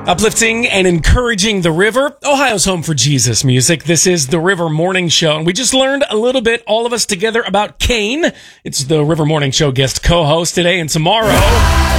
Uplifting and encouraging the river, Ohio's home for Jesus music. This is the River Morning Show, and we just learned a little bit, all of us together, about Cain. It's the River Morning Show guest co-host today and tomorrow.